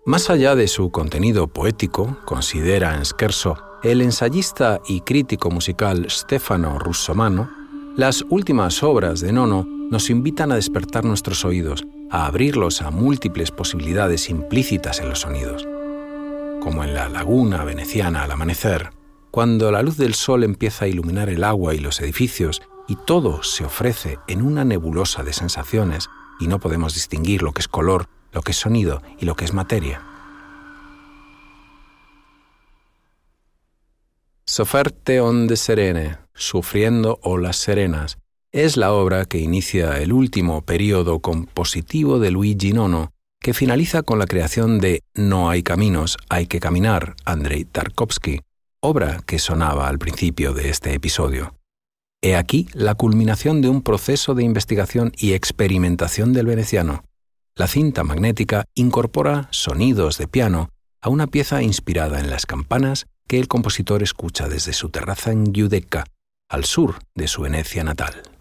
Más allá de su contenido poético, considera en Scherzo el ensayista y crítico musical Stefano Russomano, las últimas obras de Nono nos invitan a despertar nuestros oídos, a abrirlos a múltiples posibilidades implícitas en los sonidos. Como en la laguna veneciana al amanecer, cuando la luz del sol empieza a iluminar el agua y los edificios y todo se ofrece en una nebulosa de sensaciones y no podemos distinguir lo que es color, lo que es sonido y lo que es materia. Sofferte onde serene, sufriendo olas serenas, es la obra que inicia el último período compositivo de Luigi Nono, que finaliza con la creación de No hay caminos, hay que caminar, Andrei Tarkovsky, obra que sonaba al principio de este episodio. He aquí la culminación de un proceso de investigación y experimentación del veneciano. La cinta magnética incorpora sonidos de piano a una pieza inspirada en las campanas que el compositor escucha desde su terraza en Giudecca, al sur de su Venecia natal.